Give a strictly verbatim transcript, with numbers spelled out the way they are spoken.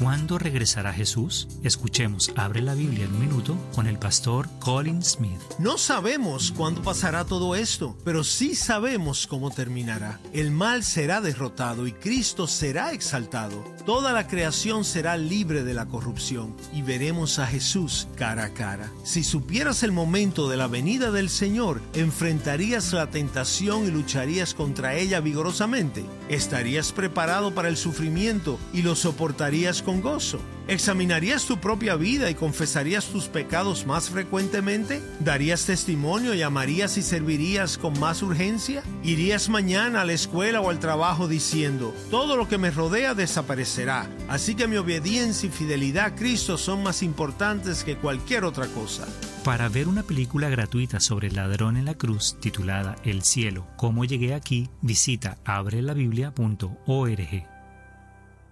¿Cuándo regresará Jesús? Escuchemos Abre la Biblia en un minuto con el pastor Colin Smith. No sabemos cuándo pasará todo esto, pero sí sabemos cómo terminará. El mal será derrotado y Cristo será exaltado. Toda la creación será libre de la corrupción y veremos a Jesús cara a cara. Si supieras el momento de la venida del Señor, enfrentarías la tentación y lucharías contra ella vigorosamente. Estarías preparado para el sufrimiento y lo soportarías con gozo. ¿Examinarías tu propia vida y confesarías tus pecados más frecuentemente? ¿Darías testimonio y amarías y servirías con más urgencia? ¿Irías mañana a la escuela o al trabajo diciendo, todo lo que me rodea desaparecerá, así que mi obediencia y fidelidad a Cristo son más importantes que cualquier otra cosa? Para ver una película gratuita sobre el ladrón en la cruz titulada El cielo, ¿cómo llegué aquí?, visita abre la biblia punto org.